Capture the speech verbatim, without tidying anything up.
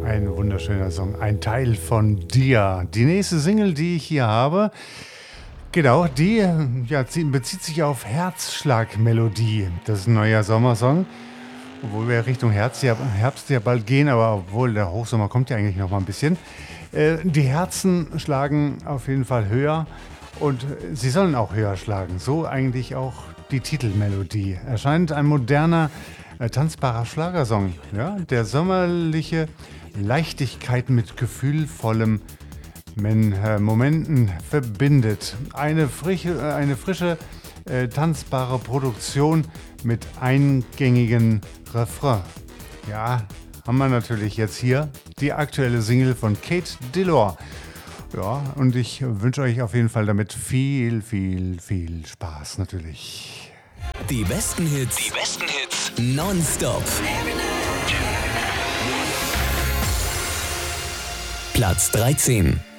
Ein wunderschöner Song, ein Teil von dir. Die nächste Single, die ich hier habe, genau, die ja, bezieht sich auf Herzschlagmelodie. Das ist ein neuer Sommersong, obwohl wir Richtung Herbst ja, Herbst ja bald gehen, aber obwohl der Hochsommer kommt ja eigentlich noch mal ein bisschen. Äh, die Herzen schlagen auf jeden Fall höher und sie sollen auch höher schlagen. So eigentlich auch die Titelmelodie. Erscheint ein moderner, äh, tanzbarer Schlagersong, ja, der sommerliche Leichtigkeit mit gefühlvollem Men, äh, Momenten verbindet. Eine, frische, äh, eine frische, äh, tanzbare Produktion mit eingängigen Refrain. Ja, haben wir natürlich jetzt hier die aktuelle Single von Kate Delore. Ja, und ich wünsche euch auf jeden Fall damit viel, viel, viel Spaß natürlich. Die besten Hits, die besten Hits nonstop. Platz dreizehn.